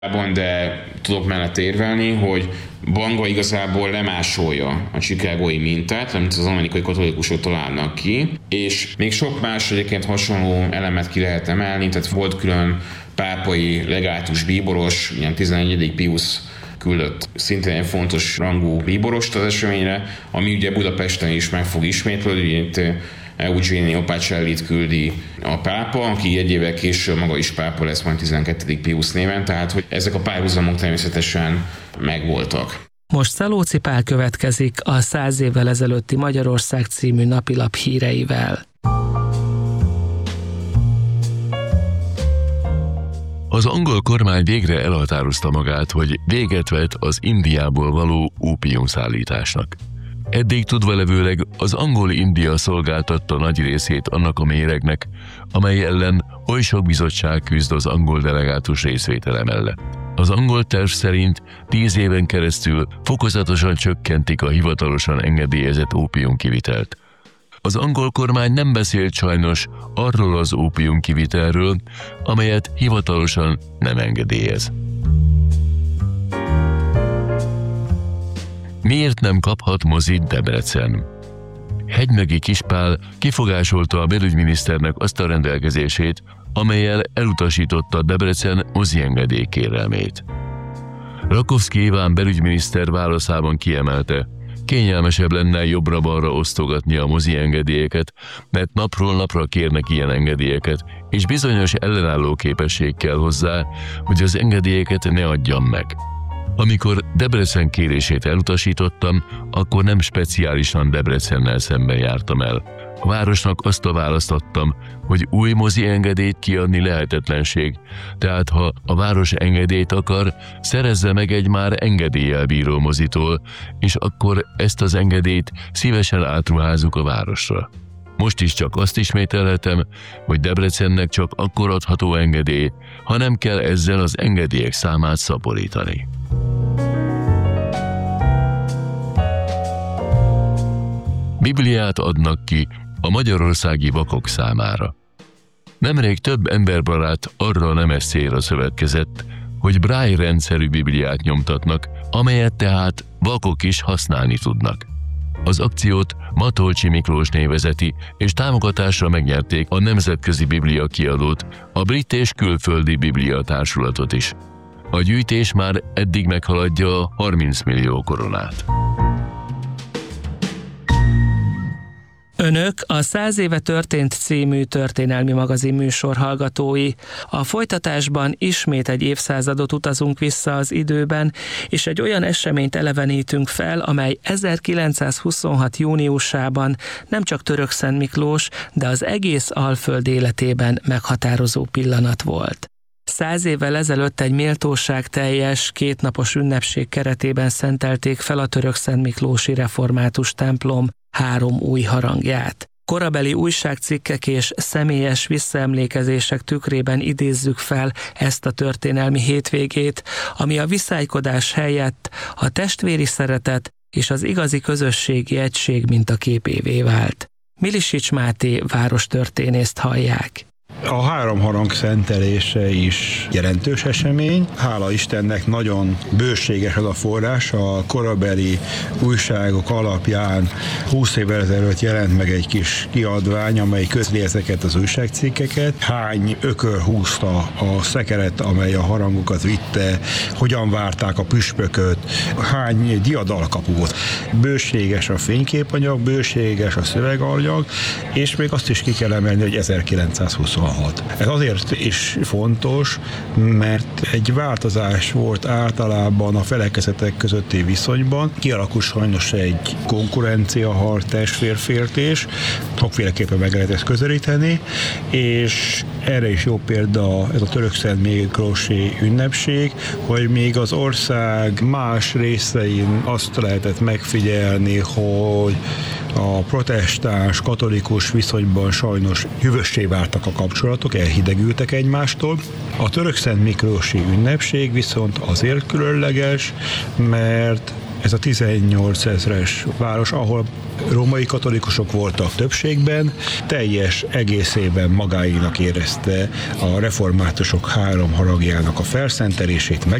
De tudok mellett érvelni, hogy Banga igazából lemásolja a chicagói mintát, amit az amerikai katolikusok találnak ki, és még sok más egyébként hasonló elemet ki lehet emelni, tehát volt külön pápai legátus bíboros, ilyen 11. Pius küldött szintén egy fontos rangú bíborost az eseményre, ami ugye Budapesten is meg fog ismétlődni, itt Eugenio Pacellit küldi a pápa, aki egy évvel később maga is pápa lesz majd 12. Pius néven, tehát hogy ezek a párhuzamok természetesen megvoltak. Most Szalóci Pál következik a 100 évvel ezelőtti Magyarország című napilap híreivel. Az angol kormány végre elhatározta magát, hogy véget vet az Indiából való ópiumszállításnak. Eddig tudvalevőleg az Angol-India szolgáltatta nagy részét annak a méregnek, amely ellen oly sok bizottság küzd az angol delegátus részvétele mellett. Az angol terv szerint 10 éven keresztül fokozatosan csökkentik a hivatalosan engedélyezett ópiumkivitelt. Az angol kormány nem beszélt sajnos arról az ópiumkivitelről, amelyet hivatalosan nem engedélyez. Miért nem kaphat mozit Debrecen? Hegymegi Kispál kifogásolta a belügyminiszternek azt a rendelkezését, amellyel elutasította Debrecen moziengedély kérelmét. Rakovszky Iván belügyminiszter válaszában kiemelte, kényelmesebb lenne jobbra-balra osztogatni a moziengedélyeket, mert napról napra kérnek ilyen engedélyeket, és bizonyos ellenálló képesség kell hozzá, hogy az engedélyeket ne adjam meg. Amikor Debrecen kérését elutasítottam, akkor nem speciálisan Debrecennel szemben jártam el. A városnak azt a választ adtam, hogy új mozi engedélyt kiadni lehetetlenség, tehát ha a város engedélyt akar, szerezze meg egy már engedéllyel bíró mozitól, és akkor ezt az engedélyt szívesen átruházzuk a városra. Most is csak azt ismételhetem, hogy Debrecennek csak akkor adható engedély, ha nem kell ezzel az engedélyek számát szaporítani. Bibliát adnak ki a magyarországi vakok számára. Nemrég több emberbarát arra a nemes célra szövetkezett, hogy Braille rendszerű Bibliát nyomtatnak, amelyet tehát vakok is használni tudnak. Az akciót Matolcsi Miklósné vezeti, és támogatásra megnyerték a Nemzetközi Biblia Kiadót, a Brit és Külföldi Biblia Társulatot is. A gyűjtés már eddig meghaladja a 30 millió koronát. Önök a 100 éve történt című történelmi magazin műsor hallgatói. A folytatásban ismét egy évszázadot utazunk vissza az időben, és egy olyan eseményt elevenítünk fel, amely 1926. júniusában nem csak Törökszent Miklós, de az egész Alföld életében meghatározó pillanat volt. 100 évvel ezelőtt egy méltóságteljes, 2 napos ünnepség keretében szentelték fel a Törökszent Miklósi református templom 3 új harangját. Korabeli újságcikkek és személyes visszaemlékezések tükrében idézzük fel ezt a történelmi hétvégét, ami a viszálykodás helyett a testvéri szeretet és az igazi közösségi egység mintaképévé vált. Milisics Máté várostörténészt hallják. A 3 harang szentelése is jelentős esemény. Hála Istennek nagyon bőséges az a forrás. A korabeli újságok alapján 20 évvel ezelőtt jelent meg egy kis kiadvány, amely közli ezeket az újságcikkeket. Hány ökör húzta a szekeret, amely a harangokat vitte, hogyan várták a püspököt, hány diadalkapu volt. Bőséges a fényképanyag, bőséges a szöveganyag, és még azt is ki kell emelni, hogy 1926. Ez azért is fontos, mert egy változás volt általában a felekezetek közötti viszonyban. Kialakul sajnos egy konkurenciaharc, testvérféltés, sokféleképpen meg lehet ezt közelíteni, és erre is jó példa ez a Törökszent Miklósi ünnepség, hogy még az ország más részein azt lehetett megfigyelni, hogy a protestáns, katolikus viszonyban sajnos hűvössé váltak a kapcsolatok, elhidegültek egymástól. A Törökszent Miklósi ünnepség viszont azért különleges, mert Ez a 18 ezres város, ahol római katolikusok voltak többségben, teljes egészében magáénak érezte a reformátusok 3 haragjának a felszentelését,